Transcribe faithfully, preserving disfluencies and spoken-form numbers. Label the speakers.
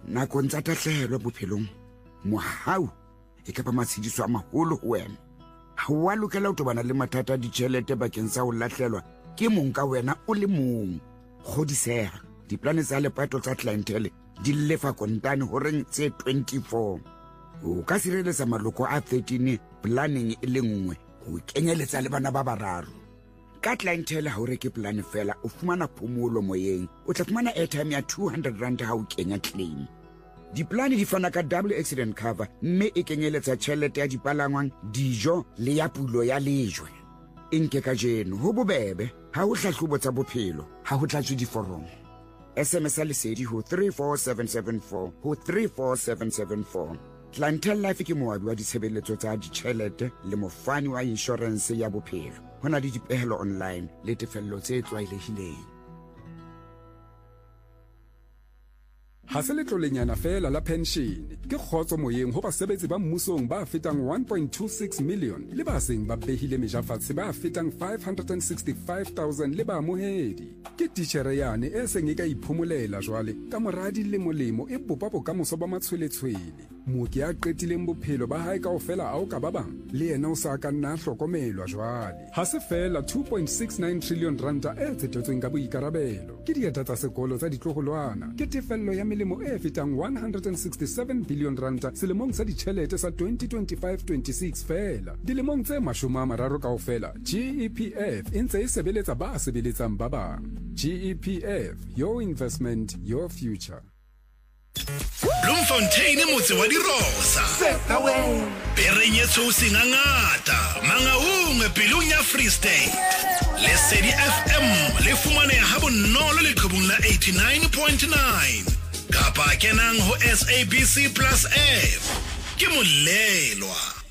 Speaker 1: nakong tsa tahlehelo bophelong mohau e ka ba matshediso a maholo ho wena ha wa lokela ho tobana le mathata a ditjhelete bakeng sa ho lahlelwa ke mong ka wena o le mong kgodiseha diplane tsa lepato tsa clientele di lefa kontane ho reng tse twenty-four o ka sireletsa maloko a thirteen planning e le nngwe ho kenyeletsa le bana ba bararo ka clientele ha o reke plan fela o fumana phomolo moyeng o tla fumana airtime ya two hundred rand ha o kenya claim diplane di fana ka double accident cover mme e kenyeletsa tjhelete ya dipalangwang dijo le ya pulo ya lejwe inke ka jeno ho bobebe ha ho hlahlobo tsa bophelo ha ho tlatswe diforomo S M S lesedi ho three four seven seven four ho three four seven seven four Clientele Life ke moabi wa ditshebeletso tsa ditjhelete le mofani wa insurance ya bophelo hona le dipehelo online le tefello tse tlwaelehileng
Speaker 2: Ha se letlolenyana fela la pension ke kgotso moyeng ho basebetsi ba mmusong ba fetang one point two six million le ba seng ba behile mejafatse ba fetang five hundred sixty-five thousand le ba amohedi ke titjhere yane e seng e ka iphomolela jwale ka moradi le molemo e bopa bokamoso ba matshweletshwele mooki a qetileng bophelo ba hae kaofela ao ka ba bang le yena o sa ka nna hlokomelwa jwale ha se fela two point six nine trillion ranta e tsetetsweng ka boikarabelo ke dieta tsa sekolo tsa ditlogolwana ke tefello ya melemo e fetang one hundred sixty-seven billion ranta selemong sa ditjhelete sa twenty twenty-five twenty-six fela dilemong tse mashome a mararo kaofela G E P F e ntse e sebeletsa ba sebeletsang ba bang G E P F, your investment, your future.
Speaker 3: Bloemfontein motse wa dirosa Perenyetso singangata mangaung pelong ya Free State Lesedi F M le fumane ha bonolo le qhubung la eighty-nine point nine kapa kenang ho S A B C Plus app ke molelwa